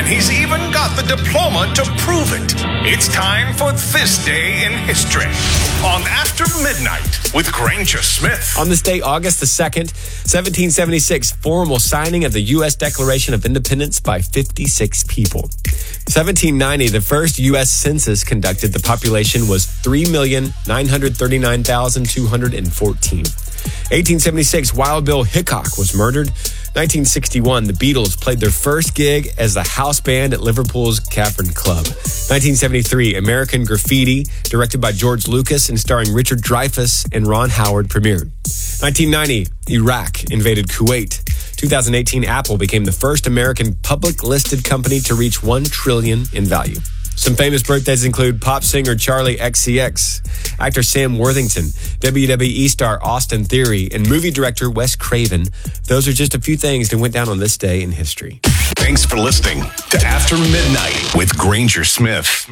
and he's even got the diploma to prove it. It's time for This Day in History on After Midnight with Granger Smith. On this day, August the 2nd, 1776, formal signing of the U.S. Declaration of Independence by 56 people. 1790, the first U.S. census conducted. The population was 3,939,214. 1876, Wild Bill Hickok was murdered. 1961, the Beatles played their first gig as the house band at Liverpool's Cavern Club. 1973, American Graffiti, directed by George Lucas and starring Richard Dreyfuss and Ron Howard, premiered. 1990, Iraq invaded Kuwait. 2018, Apple became the first American public listed company to reach $1 trillion in value. Some famous birthdays include pop singer Charlie XCX, actor Sam Worthington, WWE star Austin Theory, and movie director Wes Craven. Those are just a few things that went down on this day in history. Thanks for listening to After Midnight with Granger Smith.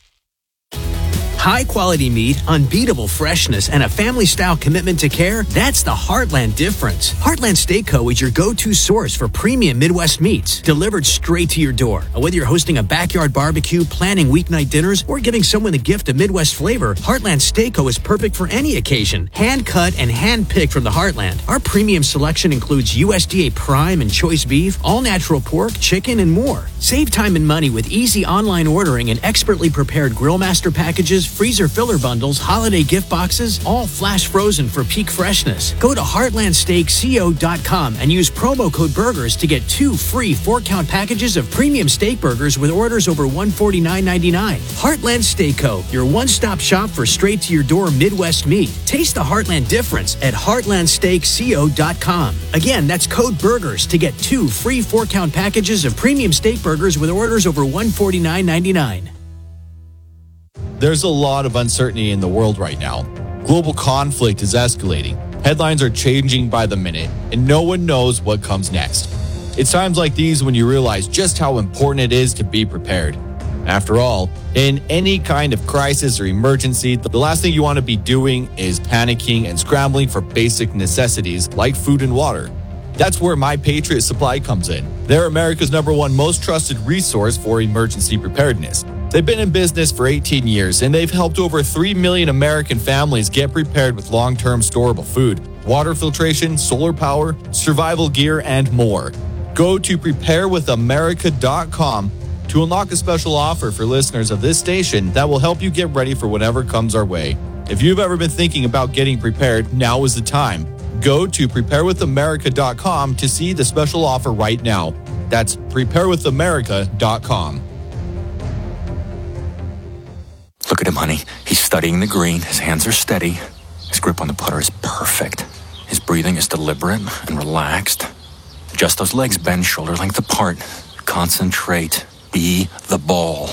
High-quality meat, unbeatable freshness, and a family-style commitment to care, that's the Heartland difference. Heartland Steak Co. is your go-to source for premium Midwest meats, delivered straight to your door. Whether you're hosting a backyard barbecue, planning weeknight dinners, or giving someone a gift of Midwest flavor, Heartland Steak Co. is perfect for any occasion. Hand-cut and hand-picked from the Heartland. Our premium selection includes USDA prime and choice beef, all-natural pork, chicken, and more. Save time and money with easy online ordering and expertly prepared Grillmaster packages, freezer filler bundles, holiday gift boxes, all flash frozen for peak freshness. Go to heartlandsteakco.com and use promo code BURGERS to get 2 free 4-count packages of premium steak burgers with orders over $149.99. Heartland Steak Co., your one-stop shop for straight-to-your-door Midwest meat. Taste the Heartland difference at heartlandsteakco.com. Again, that's code BURGERS to get 2 free 4-count packages of premium steak burgers with orders over $149.99. There's a lot of uncertainty in the world right now. Global conflict is escalating. Headlines are changing by the minute, and no one knows what comes next. It's times like these when you realize just how important it is to be prepared. After all, in any kind of crisis or emergency, the last thing you want to be doing is panicking and scrambling for basic necessities like food and water. That's where My Patriot Supply comes in. They're America's #1 most trusted resource for emergency preparedness. They've been in business for 18 years, and they've helped over 3 million American families get prepared with long-term storable food, water filtration, solar power, survival gear, and more. Go to preparewithamerica.com to unlock a special offer for listeners of this station that will help you get ready for whatever comes our way. If you've ever been thinking about getting prepared, now is the time. Go to preparewithamerica.com to see the special offer right now. That's preparewithamerica.com. Look at him, honey. He's studying the green. His hands are steady. His grip on the putter is perfect. His breathing is deliberate and relaxed. Just those legs bend shoulder length apart. Concentrate. Be the ball.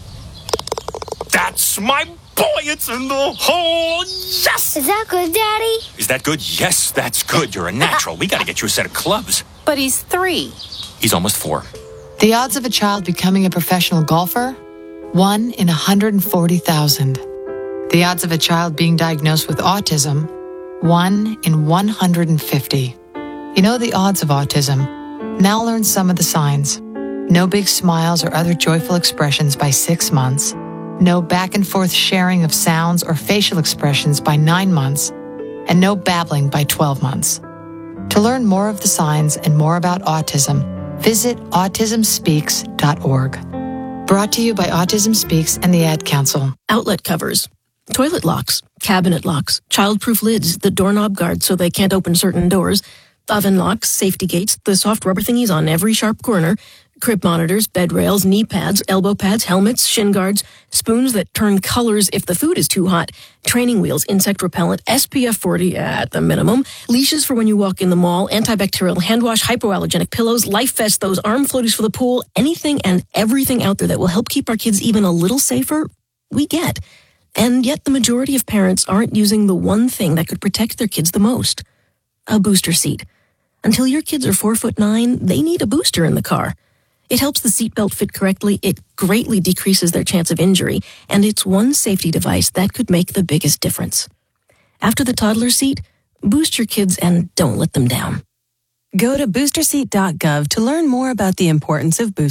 That's my boy. It's in the hole. Yes! Is that good, Daddy? Is that good? Yes, that's good. You're a natural. We got to get you a set of clubs. But he's 3. He's almost 4. The odds of a child becoming a professional golfer? 1 in 140,000. The odds of a child being diagnosed with autism? 1 in 150. You know the odds of autism. Now learn some of the signs. No big smiles or other joyful expressions by 6 months. No back and forth sharing of sounds or facial expressions by 9 months. And no babbling by 12 months. To learn more of the signs and more about autism, visit autismspeaks.org. Brought to you by Autism Speaks and the Ad Council. Outlet covers, toilet locks, cabinet locks, childproof lids, the doorknob guards so they can't open certain doors, oven locks, safety gates, the soft rubber thingies on every sharp corner, crib monitors, bed rails, knee pads, elbow pads, helmets, shin guards, spoons that turn colors if the food is too hot, training wheels, insect repellent, SPF 40 at the minimum, leashes for when you walk in the mall, antibacterial hand wash, hypoallergenic pillows, life vests, those arm floaties for the pool, anything and everything out there that will help keep our kids even a little safer, we get. And yet the majority of parents aren't using the one thing that could protect their kids the most, a booster seat. Until your kids are 4'9", they need a booster in the car. It helps the seatbelt fit correctly, it greatly decreases their chance of injury, and it's one safety device that could make the biggest difference. After the toddler seat, boost your kids and don't let them down. Go to boosterseat.gov to learn more about the importance of boosters.